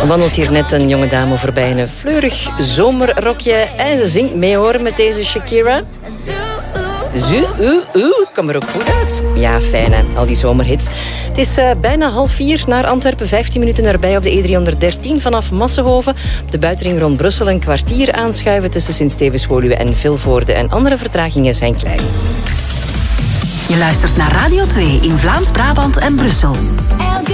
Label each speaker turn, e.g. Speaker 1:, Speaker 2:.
Speaker 1: Wandelt hier net een jonge dame voorbij in een fleurig zomerrokje. En ze zingt mee hoor met deze Shakira. Het kwam er ook goed uit. Ja, fijn hè, al die zomerhits. Het is bijna 3:30 naar Antwerpen. 15 minuten erbij op de E313 vanaf Massenhoven. Op de buitenring rond Brussel een kwartier aanschuiven tussen Sint-Stevens-Woluwe en Vilvoorde. En andere vertragingen zijn klein.
Speaker 2: Je luistert naar Radio 2 in Vlaams-Brabant en Brussel.